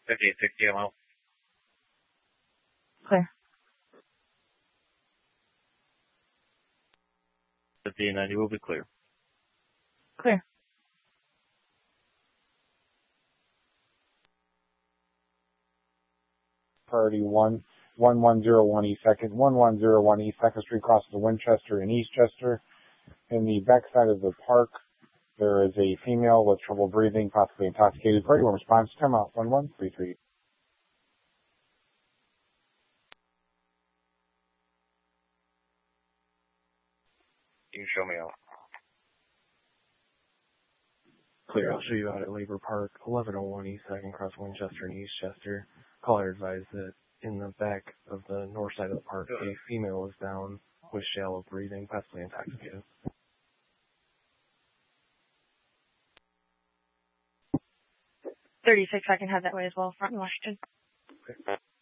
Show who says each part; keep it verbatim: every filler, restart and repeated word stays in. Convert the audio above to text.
Speaker 1: fifty-eight sixty, I'm out.
Speaker 2: Clear.
Speaker 3: fifty-eight ninety will be clear.
Speaker 2: Clear.
Speaker 4: Priority one, one one zero one East Second, one one zero one East Second Street crosses to Winchester and Eastchester. In the backside of the park, there is a female with trouble breathing, possibly intoxicated. Priority one response, time out, one one three three.
Speaker 1: You can show me out.
Speaker 3: Clear. I'll show you out at Labor Park, eleven oh one East Second Cross Winchester and Eastchester. Caller advised that in the back of the north side of the park, a female is down with shallow breathing, possibly intoxicated.
Speaker 2: thirty-six, I can have that way as well, front in Washington.
Speaker 3: Okay.